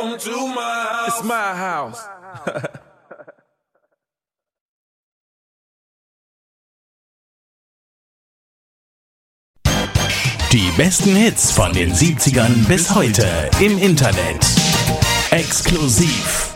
It's my house. Die besten Hits von den 70ern bis heute im Internet. Exklusiv